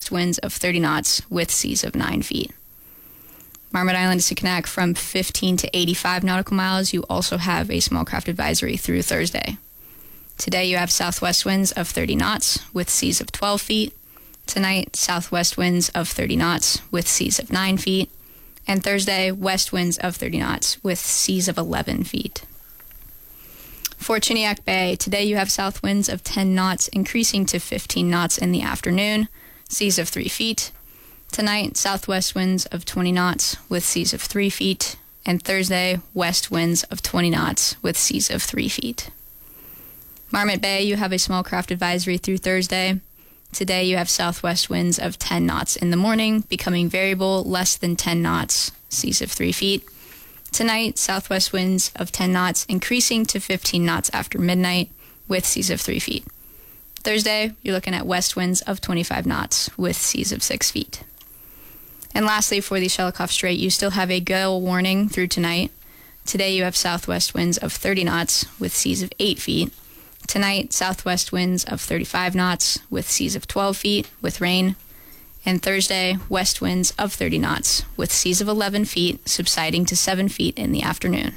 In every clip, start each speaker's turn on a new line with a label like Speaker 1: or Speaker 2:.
Speaker 1: west winds of 30 knots with seas of 9 feet. Marmot Island to Sikanak from 15 to 85 nautical miles. You also have a small craft advisory through Thursday. Today you have southwest winds of 30 knots with seas of 12 feet. Tonight, southwest winds of 30 knots with seas of 9 feet. And Thursday, west winds of 30 knots with seas of 11 feet. For Chiniak Bay, today you have south winds of 10 knots increasing to 15 knots in the afternoon, seas of 3 feet. Tonight, southwest winds of 20 knots with seas of 3 feet. And Thursday, west winds of 20 knots with seas of 3 feet. Marmot Bay, you have a small craft advisory through Thursday. Today you have southwest winds of 10 knots in the morning, becoming variable less than 10 knots, seas of 3 feet. Tonight, southwest winds of 10 knots increasing to 15 knots after midnight with seas of 3 feet. Thursday, you're looking at west winds of 25 knots with seas of 6 feet. And lastly, for the Shelikof Strait, you still have a gale warning through tonight. Today you have southwest winds of 30 knots with seas of 8 feet. Tonight, southwest winds of 35 knots with seas of 12 feet with rain. And Thursday, west winds of 30 knots with seas of 11 feet, subsiding to 7 feet in the afternoon.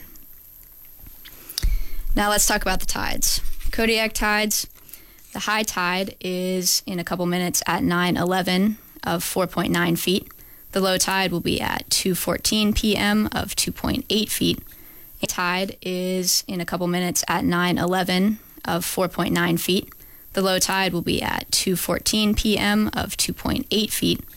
Speaker 1: Now let's talk about the tides. Kodiak tides, the high tide is in a couple minutes at 9:11 of 4.9 feet. The low tide will be at 2:14 p.m. of 2.8 feet. The tide is in a couple minutes at 9:11 of 4.9 feet. The low tide will be at 2:14 p.m. of 2.8 feet.